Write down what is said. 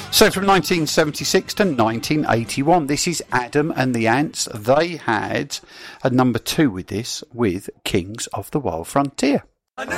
So from 1976 to 1981, this is Adam and the Ants. They had a number 2 with this, with Kings of the Wild Frontier.